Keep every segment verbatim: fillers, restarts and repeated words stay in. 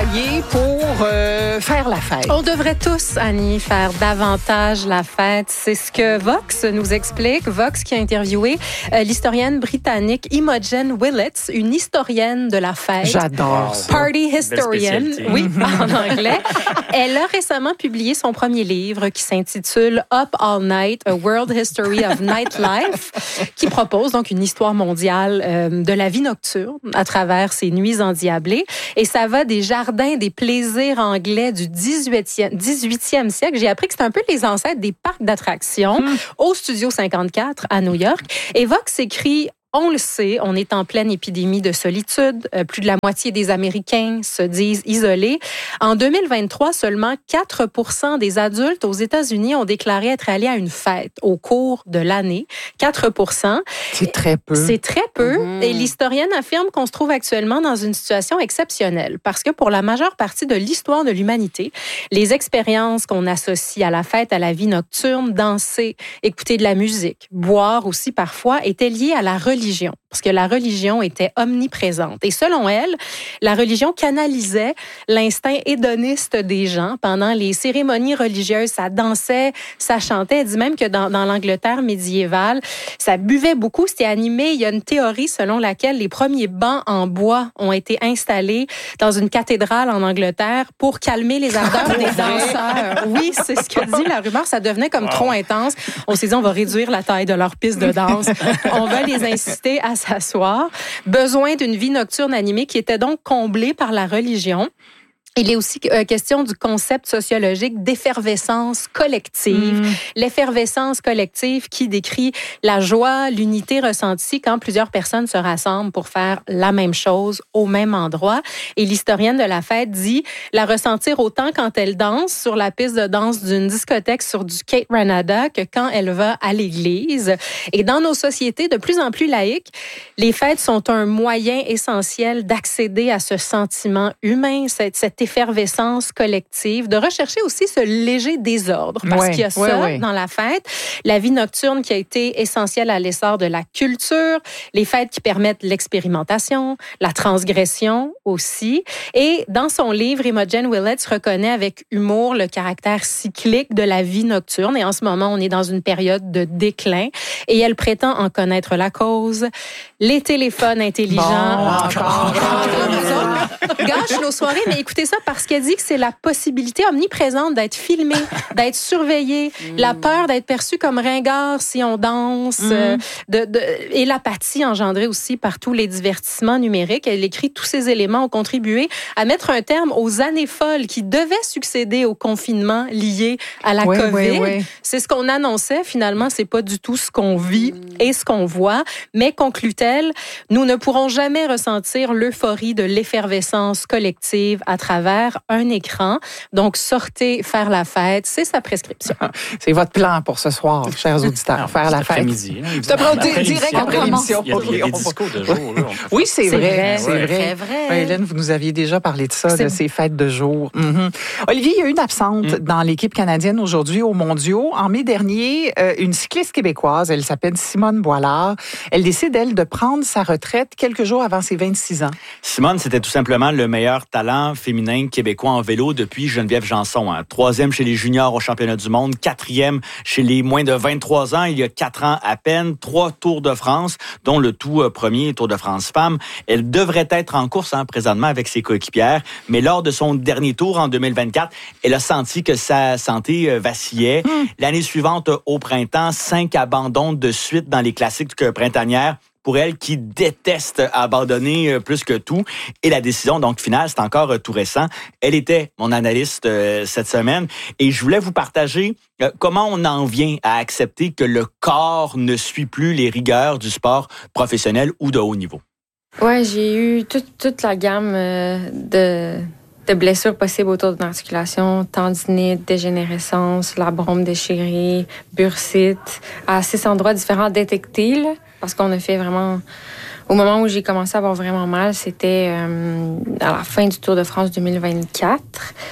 travailler pour euh, faire la fête. On devrait tous, Annie, faire davantage la fête. C'est ce que Vox nous explique. Vox qui a interviewé euh, l'historienne britannique Imogen Willits, une historienne de la fête. J'adore ça. Party historian, oui, en anglais. Elle a récemment publié son premier livre qui s'intitule Up All Night, A World History of Nightlife, qui propose donc une histoire mondiale euh, de la vie nocturne à travers ses nuits endiablées. Et ça va des jardins, des plaisirs anglais du dix-huitième siècle. J'ai appris que c'est un peu les ancêtres des parcs d'attractions mmh. au Studio cinquante-quatre à New York. Et Vox écrit: on le sait, on est en pleine épidémie de solitude. Euh, plus de la moitié des Américains se disent isolés. En deux mille vingt-trois, seulement quatre pour cent des adultes aux États-Unis ont déclaré être allés à une fête au cours de l'année. quatre pour cent. C'est très peu. C'est très peu. Mmh. Et l'historienne affirme qu'on se trouve actuellement dans une situation exceptionnelle parce que pour la majeure partie de l'histoire de l'humanité, les expériences qu'on associe à la fête, à la vie nocturne, danser, écouter de la musique, boire aussi parfois, étaient liées à la religion. Religion, parce que la religion était omniprésente. Et selon elle, la religion canalisait l'instinct hédoniste des gens pendant les cérémonies religieuses. Ça dansait, ça chantait. Elle dit même que dans, dans l'Angleterre médiévale, ça buvait beaucoup, c'était animé. Il y a une théorie selon laquelle les premiers bancs en bois ont été installés dans une cathédrale en Angleterre pour calmer les ardeurs des danseurs. Oui, c'est ce que dit la rumeur. Ça devenait comme wow. trop intense. On s'est dit, on va réduire la taille de leur piste de danse. On va les inciter à s'asseoir. Besoin d'une vie nocturne animée qui était donc comblée par la religion. Il est aussi question du concept sociologique d'effervescence collective. Mmh. L'effervescence collective qui décrit la joie, l'unité ressentie quand plusieurs personnes se rassemblent pour faire la même chose au même endroit. Et l'historienne de la fête dit la ressentir autant quand elle danse sur la piste de danse d'une discothèque sur du Cape Ranada que quand elle va à l'église. Et dans nos sociétés de plus en plus laïques, les fêtes sont un moyen essentiel d'accéder à ce sentiment humain, cette, cette effervescence collective, de rechercher aussi ce léger désordre, parce ouais, qu'il y a ça ouais, ouais. dans la fête. La vie nocturne qui a été essentielle à l'essor de la culture, les fêtes qui permettent l'expérimentation, la transgression aussi. Et dans son livre, Imogen Willits reconnaît avec humour le caractère cyclique de la vie nocturne. Et en ce moment, on est dans une période de déclin. Et elle prétend en connaître la cause. Les téléphones intelligents bon, gâchent nos soirées, mais écoutez ça parce qu'elle dit que c'est la possibilité omniprésente d'être filmé, d'être surveillé, mm. la peur d'être perçu comme ringard si on danse, mm. euh, de, de, et l'apathie engendrée aussi par tous les divertissements numériques. Elle écrit tous ces éléments ont contribué à mettre un terme aux années folles qui devaient succéder au confinement lié à la oui, COVID. Oui, oui. C'est ce qu'on annonçait. Finalement, c'est pas du tout ce qu'on vit mm. et ce qu'on voit. Mais conclut-elle, nous ne pourrons jamais ressentir l'euphorie de l'effervescence collective à travers un écran. Donc, sortez faire la fête, c'est sa prescription. C'est votre plan pour ce soir, chers auditeurs, non, faire la fête. Après-midi. Tu apprends direct après l'émission. Il y a, il y a des discours de jour. Là, oui, c'est, c'est vrai. vrai. C'est ouais. vrai. Très vrai. Ouais, Hélène, vous nous aviez déjà parlé de ça, c'est... de ces fêtes de jour. Mm-hmm. Olivier, il y a une absente mm. dans l'équipe canadienne aujourd'hui aux Mondiaux. En mai dernier, euh, une cycliste québécoise, elle s'appelle Simone Boilard. Elle décide, elle, de prendre sa retraite quelques jours avant ses vingt-six ans. Simone, c'était tout simplement le meilleur talent féminin québécois en vélo depuis Geneviève Janson. Hein. Troisième chez les juniors au championnat du monde, quatrième chez les moins de vingt-trois ans, il y a quatre ans à peine, trois Tours de France, dont le tout premier Tour de France Femmes. Elle devrait être en course hein, présentement avec ses coéquipières, mais lors de son dernier tour en deux mille vingt-quatre, elle a senti que sa santé vacillait. Mmh. L'année suivante, au printemps, cinq abandons de suite dans les classiques printanières. Pour elle qui déteste abandonner plus que tout. Et la décision donc finale, c'est encore tout récent. Elle était mon analyste euh, cette semaine et je voulais vous partager euh, comment on en vient à accepter que le corps ne suit plus les rigueurs du sport professionnel ou de haut niveau. Ouais, j'ai eu toute, toute la gamme euh, de... de blessures possibles autour de l'articulation, tendinite, dégénérescence, labrum déchiré, bursite, à six endroits différents détectés, là, parce qu'on a fait vraiment... Au moment où j'ai commencé à avoir vraiment mal, c'était euh, à la fin du Tour de France deux mille vingt-quatre.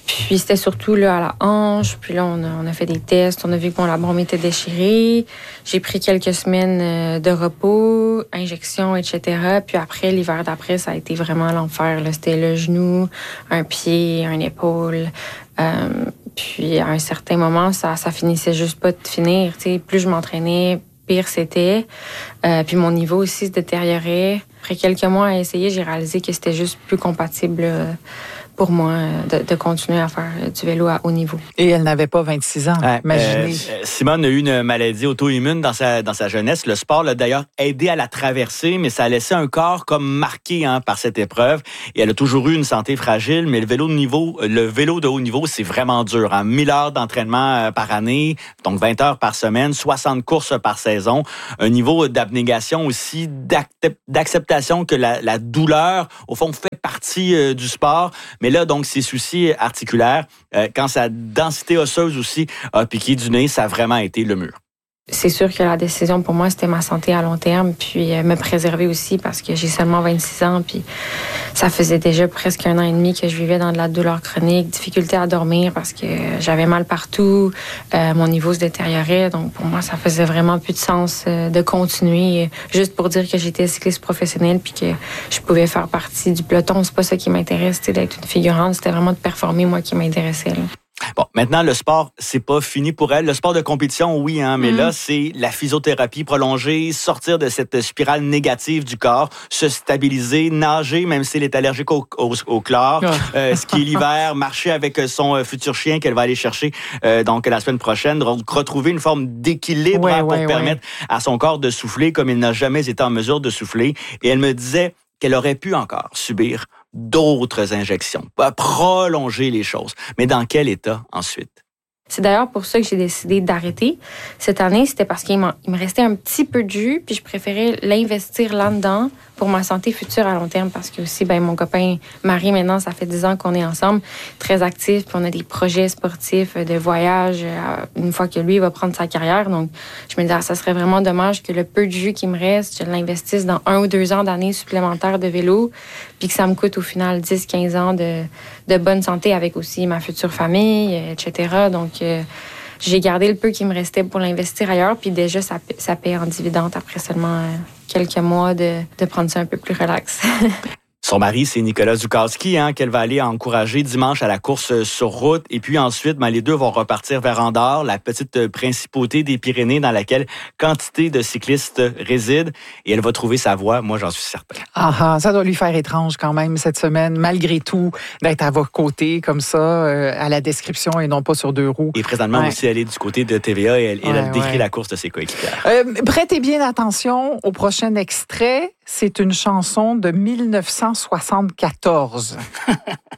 Puis c'était surtout là, à la hanche. Puis là, on a, on a fait des tests. On a vu que mon labrum était déchiré. J'ai pris quelques semaines de repos, injections, et cetera. Puis après, l'hiver d'après, ça a été vraiment l'enfer. Là. C'était le genou, un pied, une épaule. Euh, puis à un certain moment, ça, ça finissait juste pas de finir. T'sais. Plus je m'entraînais, pire c'était. Euh, puis mon niveau aussi se détériorait. Après quelques mois à essayer, j'ai réalisé que c'était juste plus compatible euh, pour moi de, de continuer à faire du vélo à haut niveau. Et elle n'avait pas vingt-six ans, ouais, imaginez. Euh, Simone a eu une maladie auto-immune dans sa, dans sa jeunesse. Le sport l'a d'ailleurs aidé à la traverser, mais ça a laissé un corps comme marqué hein, par cette épreuve. Et elle a toujours eu une santé fragile, mais le vélo de niveau, le vélo de haut niveau, c'est vraiment dur. Hein. mille heures d'entraînement par année, donc vingt heures par semaine, soixante courses par saison. Un niveau d'abnégation aussi, d'acceptation que la, la douleur, au fond, fait partie euh, du sport. Mais là, donc, ses soucis articulaires, euh, quand sa densité osseuse aussi a piqué du nez, ça a vraiment été le mur. C'est sûr que la décision pour moi, c'était ma santé à long terme, puis euh, me préserver aussi parce que j'ai seulement vingt-six ans, puis ça faisait déjà presque un an et demi que je vivais dans de la douleur chronique, difficulté à dormir parce que j'avais mal partout, euh, mon niveau se détériorait, donc pour moi, ça faisait vraiment plus de sens euh, de continuer, euh, juste pour dire que j'étais cycliste professionnelle puis que je pouvais faire partie du peloton. C'est pas ça qui m'intéresse, d'être une figurante, c'était vraiment de performer, moi, qui m'intéressait, là. Bon, maintenant, le sport, c'est pas fini pour elle. Le sport de compétition, oui, hein, mais mmh. là, c'est la physiothérapie prolongée, sortir de cette spirale négative du corps, se stabiliser, nager, même si elle est allergique au, au, au chlore, euh, skier l'hiver, marcher avec son futur chien qu'elle va aller chercher euh, donc la semaine prochaine, retrouver une forme d'équilibre ouais, hein, pour ouais, permettre ouais. à son corps de souffler comme il n'a jamais été en mesure de souffler. Et elle me disait qu'elle aurait pu encore subir d'autres injections, pas prolonger les choses. Mais dans quel état ensuite? C'est d'ailleurs pour ça que j'ai décidé d'arrêter. Cette année, c'était parce qu'il me restait un petit peu de jus, puis je préférais l'investir là-dedans pour ma santé future à long terme, parce que aussi, ben, mon copain Marie, maintenant, ça fait dix ans qu'on est ensemble, très actifs, puis on a des projets sportifs de voyage une fois que lui va prendre sa carrière. Donc, je me disais, ça serait vraiment dommage que le peu de jus qui me reste, je l'investisse dans un ou deux ans d'années supplémentaires de vélo, puis que ça me coûte au final dix, quinze ans de, de bonne santé avec aussi ma future famille, et cetera. Donc, euh, j'ai gardé le peu qui me restait pour l'investir ailleurs, puis déjà, ça, ça paye en dividende après seulement euh, quelques mois de, de prendre ça un peu plus relax. Son mari, c'est Nicolas Zukowski, hein, qu'elle va aller encourager dimanche à la course sur route. Et puis ensuite, ben, les deux vont repartir vers Andorre, la petite principauté des Pyrénées dans laquelle quantité de cyclistes résident. Et elle va trouver sa voie, moi j'en suis certain. Ah, ah, ça doit lui faire étrange quand même cette semaine, malgré tout, d'être à vos côtés comme ça, euh, à la description et non pas sur deux roues. Et présentement ouais. aussi, elle est du côté de T V A et elle, ouais, elle décrit ouais. la course de ses coéquipières. Euh, prêtez bien attention au prochain extrait. C'est une chanson de mille neuf cent soixante-quatorze.